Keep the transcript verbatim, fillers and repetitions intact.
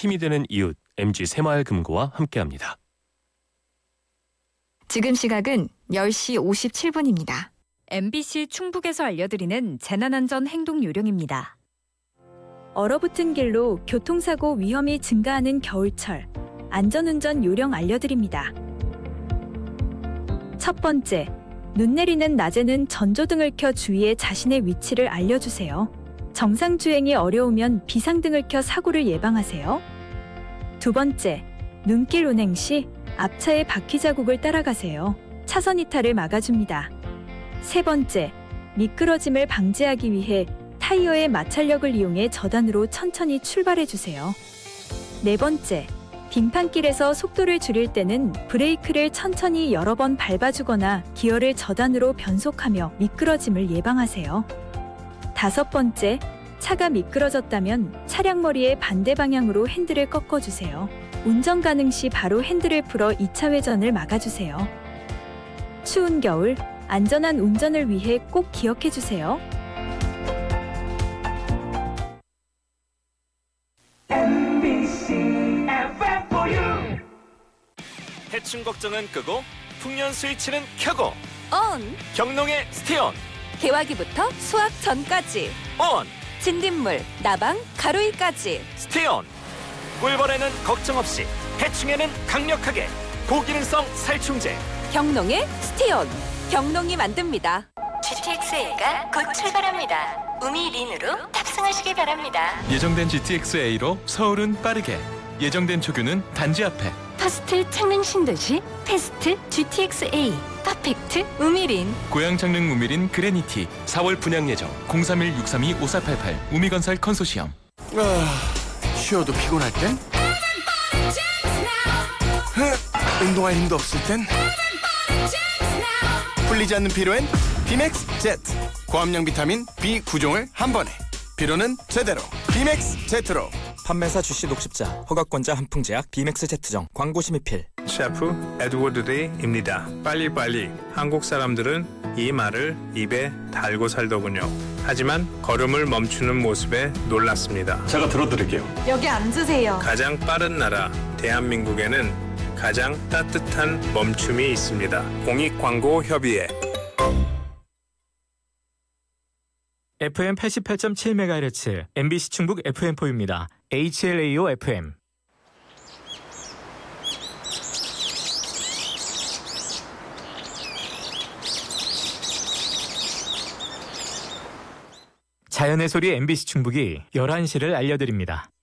힘이 되는 이웃 엠지 새마을금고와 함께합니다. 지금 시각은 열 시 오십칠 분입니다. 엠비씨 충북에서 알려드리는 재난안전 행동 요령입니다. 얼어붙은 길로 교통사고 위험이 증가하는 겨울철, 안전운전 요령 알려드립니다. 첫 번째, 눈 내리는 낮에는 전조등을 켜 주위에 자신의 위치를 알려주세요. 정상주행이 어려우면 비상등을 켜 사고를 예방하세요. 두 번째, 눈길 운행 시 앞차의 바퀴 자국을 따라가세요. 차선 이탈을 막아줍니다. 세 번째, 미끄러짐을 방지하기 위해 타이어의 마찰력을 이용해 저단으로 천천히 출발해주세요. 네 번째, 빙판길에서 속도를 줄일 때는 브레이크를 천천히 여러 번 밟아주거나 기어를 저단으로 변속하며 미끄러짐을 예방하세요. 다섯 번째, 차가 미끄러졌다면 차량 머리의 반대 방향으로 핸들을 꺾어주세요. 운전 가능 시 바로 핸들을 풀어 이 차 회전을 막아주세요. 추운 겨울, 안전한 운전을 위해 꼭 기억해주세요. 엠비씨 에프엠 for you. 해충 걱정은 끄고 풍년 스위치는 켜고 온! 경농의 스테온 개화기부터 수확 전까지 온 진딧물, 나방, 가로이까지 스테온 꿀벌에는 걱정 없이 해충에는 강력하게 고기능성 살충제 경농의 스티온 경농이 만듭니다. 지티엑스에이가 곧 출발합니다. 우미린으로 탑승하시기 바랍니다. 예정된 지티엑스에이로 서울은 빠르게, 예정된 초규는 단지 앞에. 퍼스트 창릉 신도시 패스트 지티엑스에이 퍼펙트 우미린. 고양 창릉 우미린 그레니티 사월 분양 예정 공삼일 육삼이 오사팔팔 우미건설 컨소시엄. 아, 쉬어도 피곤할 땐? 흐, 운동할 힘도 없을 땐? 풀리지 않는 피로엔 비맥스 제트. 고함량 비타민 비 구 종을 한 번에. 피로는 제대로 비맥스 제트로. 판매사 주시 녹십자 허가권자 한풍제약 비맥스 제트정 광고 심의필. 셰프 에드워드 데이입니다. 빨리빨리. 한국 사람들은 이 말을 입에 달고 살더군요. 하지만 걸음을 멈추는 모습에 놀랐습니다. 제가 들어드릴게요. 여기 앉으세요. 가장 빠른 나라 대한민국에는 가장 따뜻한 멈춤이 있습니다. 공익광고협의회. 에프엠 팔십팔 점 칠 메가헤르츠 엠비씨 충북 에프엠포입니다. 에이치엘에이오 에프엠. 자연의 소리 엠비씨 충북이 열한 시를 알려드립니다.